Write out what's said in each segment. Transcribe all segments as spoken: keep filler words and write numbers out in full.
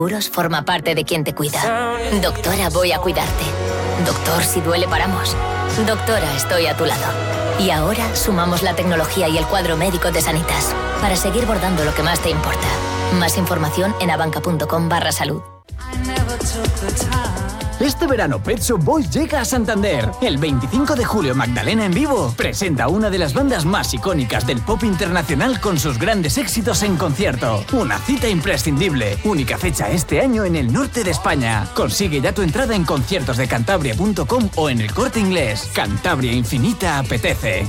Seguros forma parte de quien te cuida. Doctora, voy a cuidarte. Doctor, si duele paramos. Doctora, estoy a tu lado. Y ahora sumamos la tecnología y el cuadro médico de Sanitas para seguir bordando lo que más te importa. Más información en abanca.com barra salud. Este verano Pet Shop Boys llega a Santander. El veinticinco de julio Magdalena en vivo presenta una de las bandas más icónicas del pop internacional con sus grandes éxitos en concierto. Una cita imprescindible. Única fecha este año en el norte de España. Consigue ya tu entrada en conciertos de cantabria punto com o en el Corte Inglés. Cantabria Infinita apetece.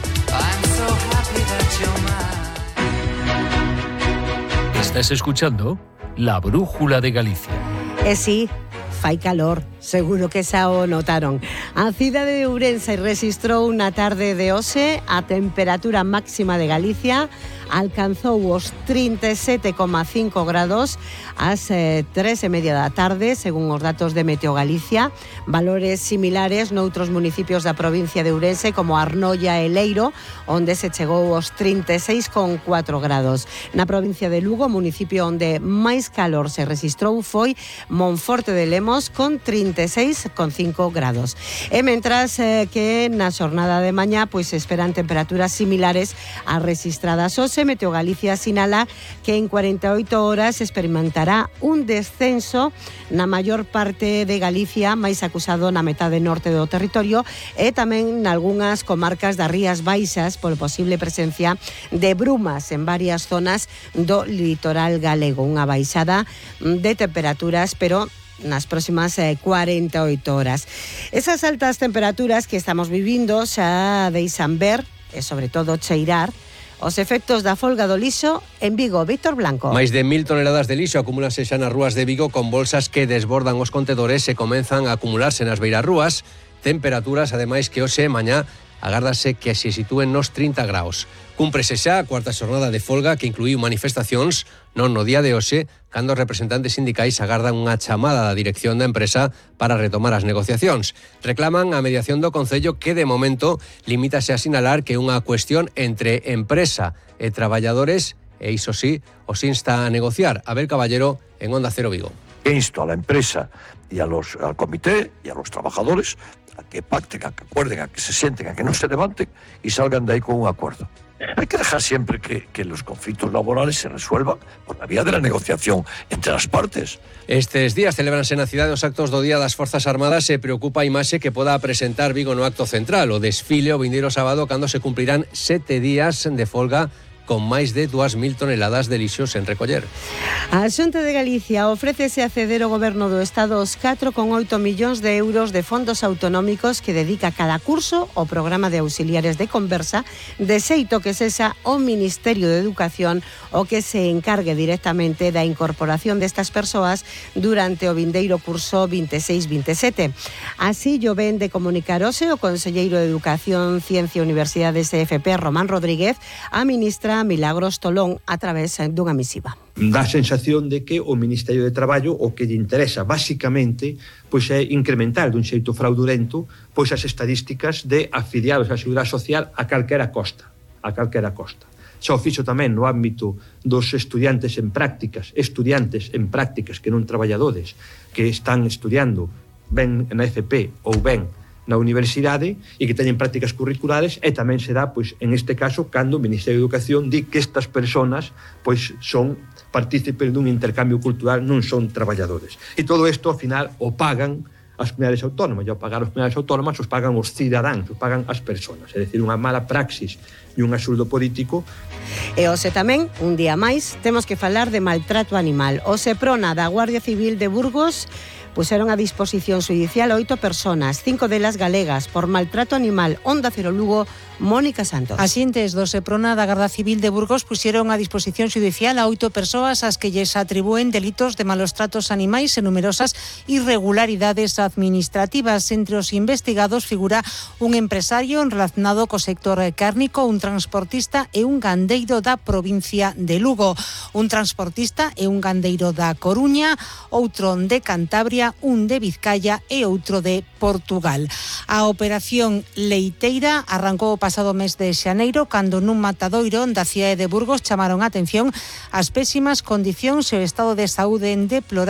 Estás escuchando La Brújula de Galicia. Eh, sí, fai calor, seguro que xa o notaron. A cidade de Ourense registrou unha tarde de hoxe a temperatura máxima de Galicia alcanzou os trinta e sete coma cinco grados ás eh, tres e media da tarde, según os datos de Meteo Galicia. Valores similares noutros municipios da provincia de Ourense, como Arnoia e Leiro, onde se chegou aos trinta e seis coma cuatro grados. Na provincia de Lugo, o municipio onde máis calor se registrou foi Monforte de Lemos, con trinta e seis coma cinco grados. E mentras eh, que na xornada de mañá pois se esperan temperaturas similares ás registradas hoxe, Meteo Galicia sinala que en cuarenta e oito horas experimentará un descenso na maior parte de Galicia, máis acusado na metade norte do territorio e tamén nalgunhas comarcas das Rías Baixas polo posible presencia de brumas en varias zonas do litoral galego. Unha baixada de temperaturas, pero nas próximas eh, cuarenta e oito horas. Esas altas temperaturas que estamos vivindo xa deixan ver, e sobre todo cheirar, os efectos da folga do lixo en Vigo. Víctor Blanco. Máis de mil toneladas de lixo acumúlanse xa nas rúas de Vigo, con bolsas que desbordan os contedores e comenzan a acumularse nas beirarrúas. Temperaturas, ademais, que hoxe e mañá agárdase que se sitúen nos trinta graus. Cúmprese xa a cuarta xornada de folga, que incluíu manifestacións, non no día de hoxe, cando os representantes sindicais agardan unha chamada da dirección da empresa para retomar as negociacións. Reclaman a mediación do Concello, que de momento limítase a sinalar que é unha cuestión entre empresa e traballadores, e iso sí, os insta a negociar. Abel Caballero, en Onda Cero Vigo. Insto a la empresa y a los, al comité y a los trabajadores a que pacten, a que acuerden, a que se sienten, a que no se levanten y salgan de ahí con un acuerdo. Hay que dejar siempre que, que los conflictos laborales se resuelvan por la vía de la negociación entre las partes. Estes días celebranse na cidade os actos do Día das Forzas Armadas e preocupa a imaxe que poda presentar Vigo no acto central. O desfile o vindeiro sábado, cando se cumplirán sete días de folga con máis de dúas mil toneladas de lixo sen recoller. A Xunta de Galicia ofrécese a ceder ao Goberno do Estado os catro coma oito millóns de euros de fondos autonómicos que dedica cada curso ao programa de auxiliares de conversa, de xeito que sexa o Ministerio de Educación o que se encargue directamente da incorporación destas persoas durante o vindeiro curso vinte e seis vinte e sete. Así llo ven de comunicar hoxe o Conselleiro de Educación, Ciencia e Universidades E F P, Román Rodríguez, a ministra Milagros Tolón a través dunha misiva. Dá a sensación de que o Ministerio de Traballo o que lle interesa basicamente pois é incrementar dun xeito fraudulento pois as estadísticas de afiliados á Seguridade Social a calquera costa, a calquera costa. Xa o fixo tamén no ámbito dos estudiantes en prácticas, estudiantes en prácticas que non traballadores que están estudiando ben na F P ou ben na universidade e que teñen prácticas curriculares, e tamén se dá, pois, en este caso, cando o Ministerio de Educación di que estas persoas pois, son partícipes dun intercambio cultural, non son traballadores. E todo isto, ao final, o pagan as comunidades autónomas, e ao pagar as comunidades autónomas os pagan os cidadáns, os pagan as persoas, é dicir, unha mala praxis e un absurdo político. E hoxe tamén, un día máis, temos que falar de maltrato animal. O Seprona da Guardia Civil de Burgos puseron a disposición xudicial oito persoas, cinco delas galegas, por maltrato animal. Onda Cero Lugo, Mónica Santos. Axentes do Seprona da Garda Civil de Burgos puxeron a disposición xudicial a oito persoas ás que lles atribúen delitos de malos tratos animais e numerosas irregularidades administrativas. Entre os investigados figura un empresario relacionado co sector cárnico, un transportista e un gandeiro da provincia de Lugo. Un transportista e un gandeiro da Coruña, outro de Cantabria, un de Vizcaya e outro de Portugal. A operación Leiteira arrancou o pasado mes de xaneiro, cando nun matadoiro da cidade de Burgos chamaron a atención as pésimas condicións e o estado de saúde en deplorável